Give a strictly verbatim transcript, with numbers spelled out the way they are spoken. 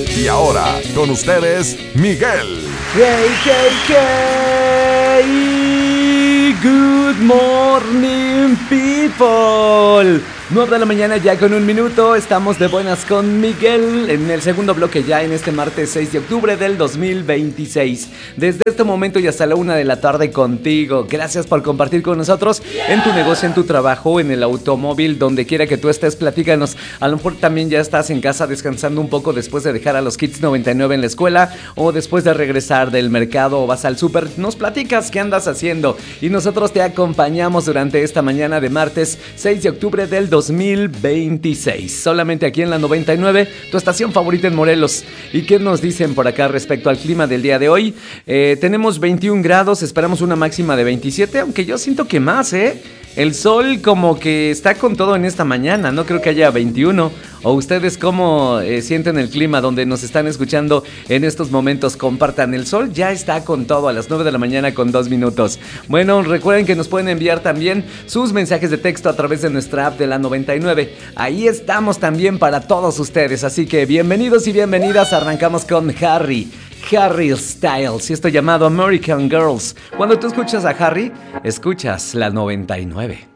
Y ahora, con ustedes, Miguel. Hey, hey, hey, good morning, people. nueve de la mañana ya con un minuto, estamos de buenas con Miguel en el segundo bloque ya en este martes seis de octubre del dos mil veintiséis. Desde este momento y hasta la una de la tarde contigo. Gracias por compartir con nosotros en tu negocio, en tu trabajo, en el automóvil, donde quiera que tú estés, platícanos. A lo mejor también ya estás en casa descansando un poco después de dejar a los Kids noventa y nueve en la escuela o después de regresar del mercado o vas al súper. Nos platicas qué andas haciendo y nosotros te acompañamos durante esta mañana de martes seis de octubre del dos mil veintiséis, solamente aquí en la noventa y nueve, tu estación favorita en Morelos. ¿Y qué nos dicen por acá respecto al clima del día de hoy? Eh, tenemos veintiún grados, esperamos una máxima de veintisiete, aunque yo siento que más, ¿eh? El sol como que está con todo en esta mañana, no creo que haya veintiuno. ¿O ustedes cómo eh, sienten el clima donde nos están escuchando en estos momentos? Compartan, el sol ya está con todo a las nueve de la mañana con dos minutos. Bueno, recuerden que nos pueden enviar también sus mensajes de texto a través de nuestra app de la noventa y nueve. Ahí estamos también para todos ustedes, así que bienvenidos y bienvenidas. Arrancamos con Harry. Harry Styles y esto llamado American Girls. Cuando tú escuchas a Harry, escuchas la noventa y nueve.